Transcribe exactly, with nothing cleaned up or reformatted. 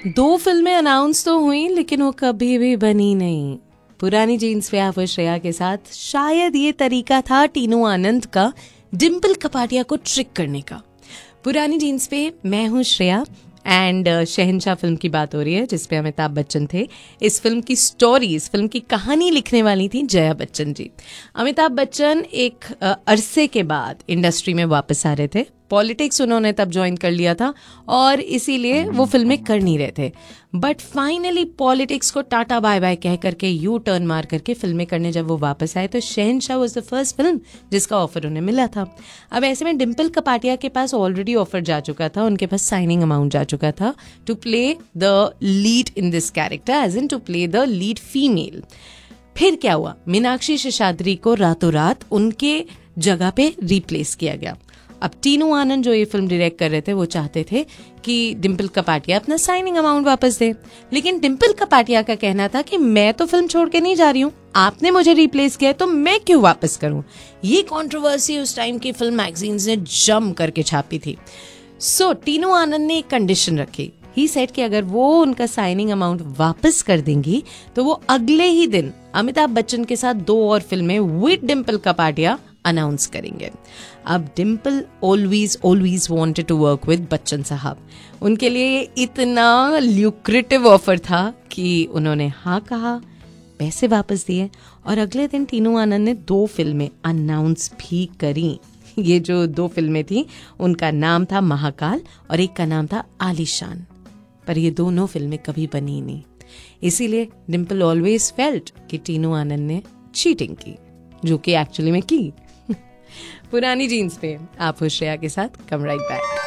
दो फिल्में अनाउंस तो हुई लेकिन वो कभी भी बनी नहीं। पुरानी जीन्स पे आप श्रेया के साथ शायद ये तरीका था टीनू आनंद का डिम्पल कपाडिया को ट्रिक करने का। पुरानी जीन्स पे मैं हूँ Shreya and uh, Shahenshah film की बात हो रही है जिसपे अमिताभ बच्चन थे। इस फिल्म की स्टोरी, इस फिल्म की कहानी लिखने वाली थी जया बच्चन जी। अमिताभ बच्चन एक uh, अरसे के बाद इंडस्ट्री में वापस आ रहे थे। पॉलिटिक्स उन्होंने तब ज्वाइन कर लिया था और इसीलिए वो फिल्में कर नहीं रहे थे, बट फाइनली पॉलिटिक्स को टाटा बाय बाय कह करके यू टर्न मार करके फिल्में करने जब वो वापस आए तो शहंशाह वाज द फर्स्ट फिल्म जिसका ऑफर उन्हें मिला था। अब ऐसे में डिम्पल कपाडिया के पास ऑलरेडी ऑफर जा चुका था, उनके पास साइनिंग अमाउंट जा चुका था to play the lead in this character, as in to play the lead female. फिर क्या हुआ, मीनाक्षी शेषाद्री को रातों रात उनके जगह पे रिप्लेस किया गया। अब टीनू आनंद जो ये फिल्म डायरेक्ट कर रहे थे वो चाहते थे कि डिम्पल कपाडिया अपना साइनिंग अमाउंट वापस दे, लेकिन डिम्पल कपाडिया का कहना था कि मैं तो फिल्म छोड़ के नहीं जा रही हूँ, आपने मुझे रिप्लेस किया तो मैं क्यों वापस करूं। ये कंट्रोवर्सी उस टाइम की फिल्म मैगजीन्स ने जम करके छापी थी। सो so, टीनू आनंद ने एक कंडीशन रखी। ही सेड कि अगर वो उनका साइनिंग अमाउंट वापस कर देंगी तो वो अगले ही दिन अमिताभ बच्चन के साथ दो और फिल्में विद डिम्पल कपाडिया अनाउंस करेंगे। अब Dimple always always wanted to work with Bachchan साहब। उनके लिए इतना ल्यूक्रेटिव ऑफर था कि उन्होंने हाँ कहा, पैसे वापस दिए और अगले दिन टीनू आनंद ने दो फिल्में अनाउंस भी करी। ये जो दो फिल्में थी उनका नाम था महाकाल और एक का नाम था आलीशान, पर ये दोनों फिल्में कभी बनी नहीं। इसीलिए डिम्पल ऑलवेज फेल्ट कि टीनू आनंद ने चीटिंग की, जो कि एक्चुअली में की। पुरानी जीन्स पे आप श्रेया के साथ कम राइट बैक।